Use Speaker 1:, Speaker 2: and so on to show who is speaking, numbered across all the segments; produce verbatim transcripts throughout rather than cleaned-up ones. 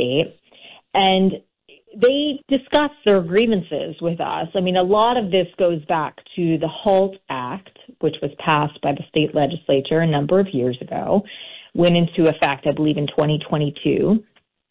Speaker 1: State, and they discussed their grievances with us. I mean, a lot of this goes back to the HALT Act, which was passed by the state legislature a number of years ago, went into effect, I believe, in twenty twenty-two,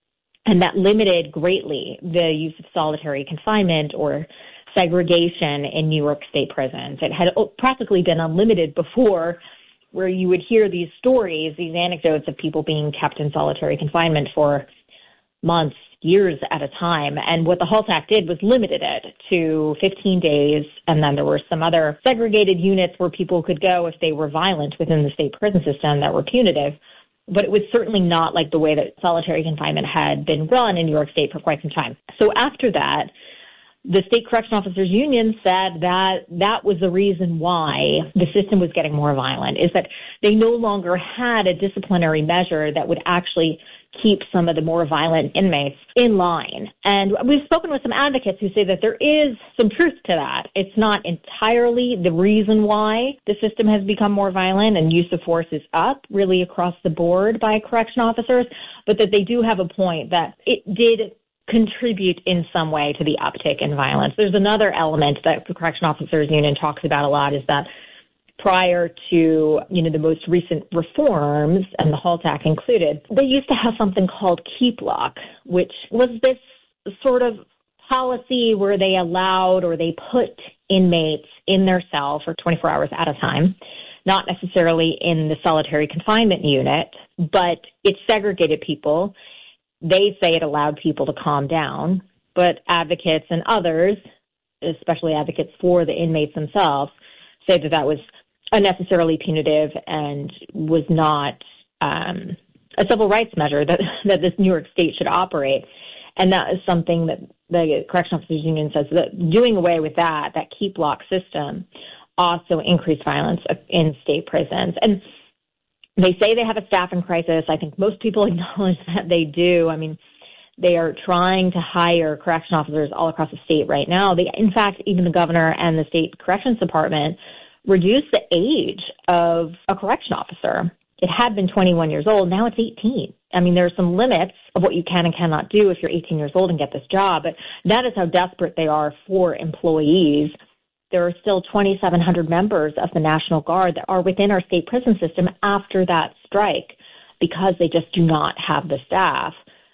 Speaker 1: and that limited greatly the use of solitary confinement or segregation in New York State prisons. It had practically been unlimited before, where you would hear these stories, these anecdotes of people being kept in solitary confinement for months, years at a time. And what the HALT Act did was limited it to fifteen days. And then there were some other segregated units where people could go if they were violent within the state prison system that were punitive. But it was certainly not like the way that solitary confinement had been run in New York State for quite some time. So after that, the State Correctional Officers Union said that that was the reason why the system was getting more violent, is that they no longer had a disciplinary measure that would actually keep some of the more violent inmates in line. And we've spoken with some advocates who say that there is some truth to that. It's not entirely the reason why the system has become more violent and use of force is up really across the board by correction officers, but that they do have a point that it did contribute in some way to the uptick in violence. There's another element that the Correction Officers Union talks about a lot, is that prior to, you know, the most recent reforms, and the HALT Act included, they used to have something called keep lock, which was this sort of policy where they allowed or they put inmates in their cell for twenty-four hours at a time, not necessarily in the solitary confinement unit, but it segregated people. They say it allowed people to calm down, but advocates and others, especially advocates for the inmates themselves, say that that was unnecessarily punitive and was not um, a civil rights measure that, that this New York State should operate. And that is something that the Correctional Officers Union says, that doing away with that, that keep lock system, also increased violence in state prisons. And they say they have a staffing crisis. I think most people acknowledge that they do. I mean, they are trying to hire correction officers all across the state right now. They, in fact, even the governor and the state corrections department reduced the age of a correction officer. It had been twenty-one years old. Now it's eighteen. I mean, there are some limits of what you can and cannot do if you're eighteen years old and get this job, but that is how desperate they are for employees. There are still twenty-seven hundred members of the National Guard that are within our state prison system after that strike because they just do not have the staff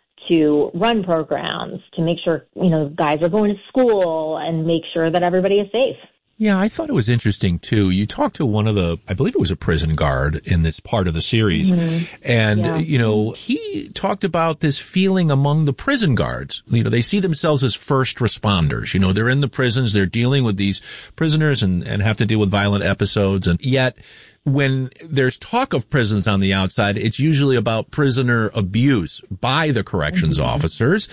Speaker 1: to run programs, to make sure, you know, guys are going to school and make sure that everybody is safe.
Speaker 2: Yeah, I thought it was interesting, too. You talked to one of the, I believe it was a prison guard in this part of the series. Mm-hmm. And, yeah. you know, he talked about this feeling among the prison guards. You know, they see themselves as first responders. You know, they're in the prisons, they're dealing with these prisoners and, and have to deal with violent episodes. And yet, when there's talk of prisons on the outside, it's usually about prisoner abuse by the corrections mm-hmm. officers.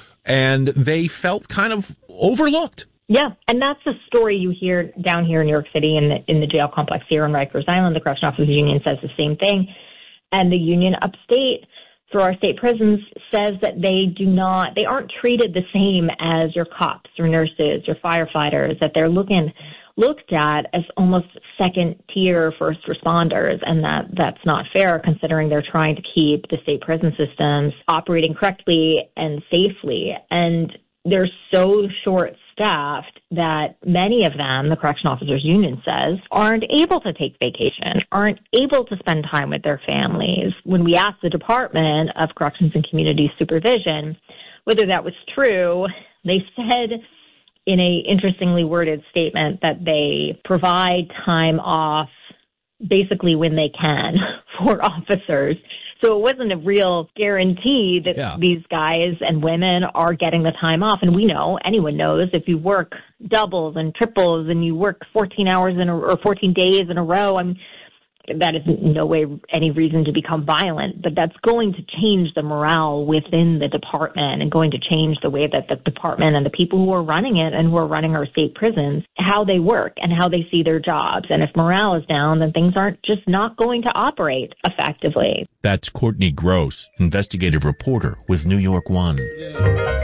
Speaker 2: And they felt kind of overlooked.
Speaker 1: Yeah, and that's the story you hear down here in New York City in the in the jail complex here on Rikers Island. The Correctional Officers Union says the same thing. And the union upstate through our state prisons says that they do not, they aren't treated the same as your cops or nurses or firefighters, that they're looking, looked at as almost second tier first responders. And that that's not fair considering they're trying to keep the state prison systems operating correctly and safely. And they're so short-staffed that many of them, the Correctional Officers Union says, aren't able to take vacation, aren't able to spend time with their families. When we asked the Department of Corrections and Community Supervision whether that was true, they said in a interestingly worded statement that they provide time off basically when they can for officers. So it wasn't a real guarantee that yeah. these guys and women are getting the time off. And we know, anyone knows, if you work doubles and triples and you work fourteen hours in a, or fourteen days in a row, I mean, that is in no way any reason to become violent. But that's going to change the morale within the department and going to change the way that the department and the people who are running it and who are running our state prisons, how they work and how they see their jobs. And if morale is down, then things aren't just not going to operate effectively.
Speaker 2: That's Courtney Gross, investigative reporter with New York One.